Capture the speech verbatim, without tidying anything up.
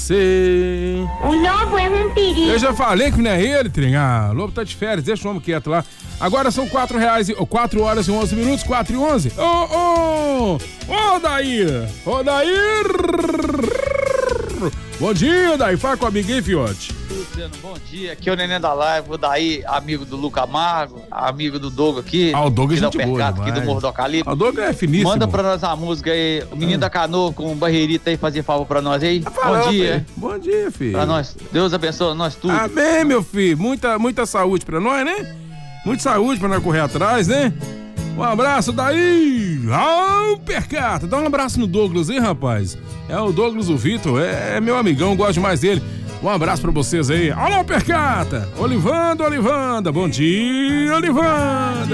você. O lobo é um perigo. Eu já falei que não é ele, trem. Ah, o lobo tá de férias, deixa o homem quieto lá. Agora são quatro reais, ou quatro horas e onze minutos, quatro e onze. Ô, ô, ô, Daí! Ô, Daí! Bom dia, Daí. Fala com o amiguinho, fiote. Luciano, bom dia. Aqui é o Neném da Live, o Daí, amigo do Luca Amargo, amigo do Doug aqui. Ah, o Doug é aqui gente da boa Percato, aqui do Morro do Eucalipto. O Doug é finíssimo. Manda pra nós uma música aí, o Menino da Canoa com o Barreirita aí, fazer favor pra nós aí. Ah, falou, bom dia. Filho. Bom dia, filho. Pra nós. Deus abençoe nós tudo. Amém, meu filho. Muita, muita saúde pra nós, né? Muita saúde pra nós correr atrás, né? Um abraço daí! Ah, Percata! Dá um abraço no Douglas, hein, rapaz? É o Douglas, o Vitor, é, é meu amigão, gosto demais dele. Um abraço pra vocês aí. Alô, Percata! Olivanda, Olivanda! Bom dia, Olivanda!